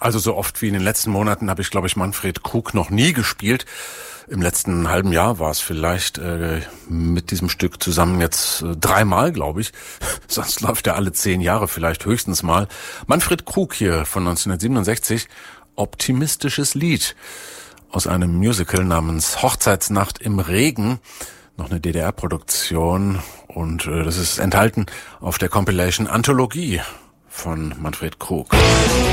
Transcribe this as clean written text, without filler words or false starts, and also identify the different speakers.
Speaker 1: Also so oft wie in den letzten Monaten habe ich, glaube ich, Manfred Krug noch nie gespielt. Im letzten halben Jahr war es vielleicht mit diesem Stück zusammen jetzt 3-mal, glaube ich. Sonst läuft er alle 10 Jahre vielleicht höchstens mal. Manfred Krug hier von 1967, Optimistisches Lied aus einem Musical namens Hochzeitsnacht im Regen. Noch eine DDR-Produktion und das ist enthalten auf der Compilation Anthologie von Manfred Krug.